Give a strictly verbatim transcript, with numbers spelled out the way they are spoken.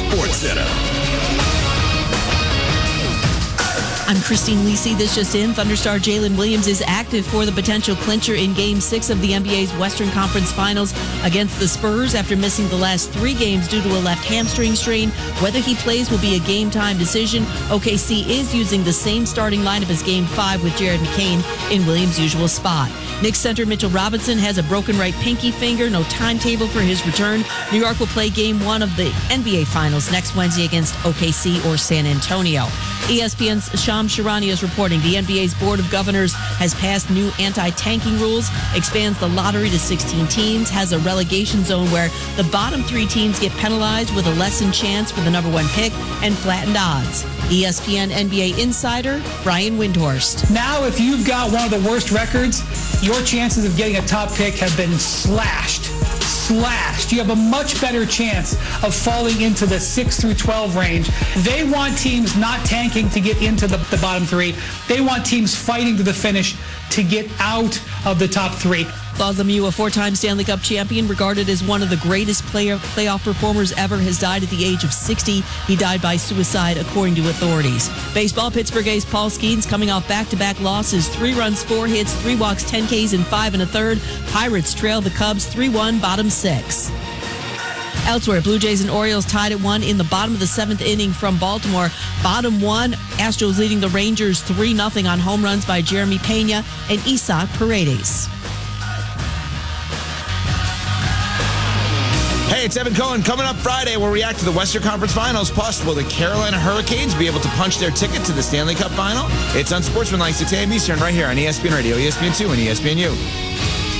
Sports Center. I'm Christine Lisi. This just in. Thunderstar Jalen Williams is active for the potential clincher in Game six of the N B A's Western Conference Finals against the Spurs after missing the last three games due to a left hamstring strain. Whether he plays will be a game-time decision. O K C is using the same starting lineup as Game five with Jared McCain in Williams' usual spot. Knicks center Mitchell Robinson has a broken right pinky finger. No timetable for his return. New York will play Game one of the N B A Finals next Wednesday against O K C or San Antonio. E S P N's Shams Charania is reporting the N B A's Board of Governors has passed new anti-tanking rules, expands the lottery to sixteen teams, has a relegation zone where the bottom three teams get penalized with a lessened chance for the number one pick and flattened odds. E S P N N B A insider Brian Windhorst. Now, if you've got one of the worst records, your chances of getting a top pick have been slashed. Slashed. You have a much better chance of falling into the six through twelve range. They want teams not tanking to get into the, the bottom three. They want teams fighting to the finish to get out of the top three. Claude Lemieux, a four-time Stanley Cup champion, regarded as one of the greatest player, playoff performers ever, has died at the age of sixty. He died by suicide, according to authorities. Baseball, Pittsburgh ace Paul Skeens coming off back-to-back losses. Three runs, four hits, three walks, ten Ks, and five and a third. Pirates trail the Cubs three one, bottom six. Elsewhere, Blue Jays and Orioles tied at one in the bottom of the seventh inning from Baltimore. Bottom one, Astros leading the Rangers three nothing on home runs by Jeremy Pena and Isaac Paredes. Hey, it's Evan Cohen. Coming up Friday, we'll react to the Western Conference Finals. Plus, will the Carolina Hurricanes be able to punch their ticket to the Stanley Cup Final? It's Unsportsmanlike, six a.m. Eastern, right here on E S P N Radio, E S P N two, and E S P N U.